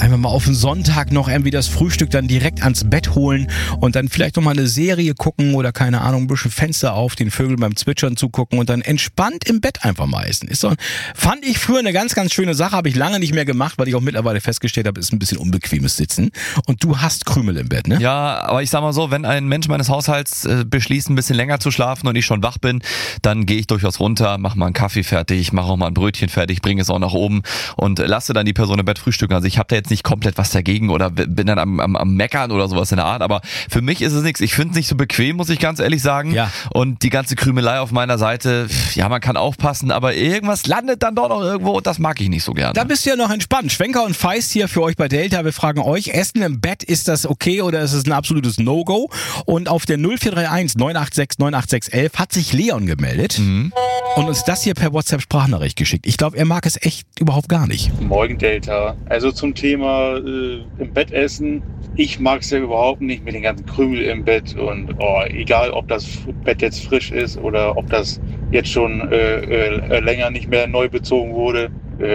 einfach mal auf den Sonntag noch irgendwie das Frühstück dann direkt ans Bett holen und dann vielleicht noch mal eine Serie gucken oder keine Ahnung, ein bisschen Fenster auf, den Vögeln beim Zwitschern zugucken und dann entspannt im Bett einfach mal essen. Fand ich früher eine ganz, ganz schöne Sache, habe ich lange nicht mehr gemacht, weil ich auch mittlerweile festgestellt habe, ist ein bisschen unbequemes Sitzen. Und du hast Krümel im Bett, ne? Ja, aber ich sag mal so, wenn ein Mensch meines Haushalts beschließt, ein bisschen länger zu schlafen und ich schon wach bin, dann gehe ich durchaus runter, mache mal einen Kaffee fertig, mache auch mal ein Brötchen fertig, bringe es auch nach oben und lasse dann die Person im Bett frühstücken. Also ich habe da jetzt nicht komplett was dagegen oder bin dann am Meckern oder sowas in der Art, aber für mich ist es nichts. Ich finde es nicht so bequem, muss ich ganz ehrlich sagen. Ja. Und die ganze Krümelei auf meiner Seite, ja, man kann aufpassen, aber irgendwas landet dann doch noch irgendwo und das mag ich nicht so gerne. Da bist du ja noch entspannt. Schwenker und Feist hier für euch bei Delta. Wir fragen euch, Essen im Bett, ist das okay oder ist es ein absolutes No-Go? Und auf der 0431 986 98611 hat sich Leon gemeldet und uns das hier per WhatsApp-Sprachnachricht geschickt. Ich glaube, er mag es echt überhaupt gar nicht. Morgen Delta. Also zum Thema im Bett essen. Ich mag es ja überhaupt nicht mit den ganzen Krümel im Bett und egal, ob das Bett jetzt frisch ist oder ob das jetzt schon länger nicht mehr neu bezogen wurde.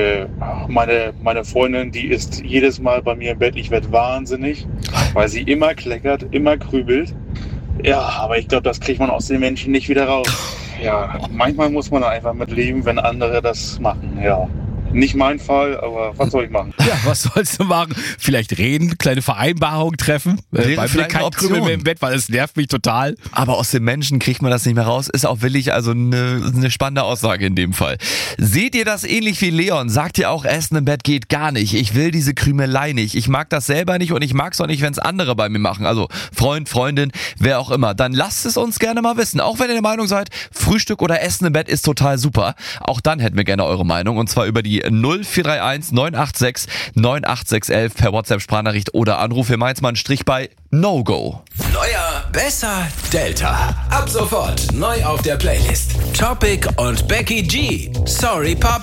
Meine Freundin, die ist jedes Mal bei mir im Bett, ich werde wahnsinnig, weil sie immer kleckert, immer krübelt. Ja, aber ich glaube, das kriegt man aus den Menschen nicht wieder raus. Ja, manchmal muss man einfach mit leben, wenn andere das machen, ja. Nicht mein Fall, aber was soll ich machen? Ja, was sollst du machen? Vielleicht reden, kleine Vereinbarung treffen. Bei mir kein Krümel mehr im Bett, weil es nervt mich total. Aber aus dem Menschen kriegt man das nicht mehr raus. Ist auch willig, also eine spannende Aussage in dem Fall. Seht ihr das ähnlich wie Leon? Sagt ihr auch, Essen im Bett geht gar nicht. Ich will diese Krümelei nicht. Ich mag das selber nicht und ich mag es auch nicht, wenn es andere bei mir machen. Also Freund, Freundin, wer auch immer. Dann lasst es uns gerne mal wissen. Auch wenn ihr der Meinung seid, Frühstück oder Essen im Bett ist total super. Auch dann hätten wir gerne eure Meinung. Und zwar über die 0431 986 98611 per WhatsApp-Sprachnachricht oder Anruf. Wir meinen jetzt mal einen Strich bei No-Go. Neuer, besser, Delta. Ab sofort neu auf der Playlist. Topic und Becky G. Sorry, Papa.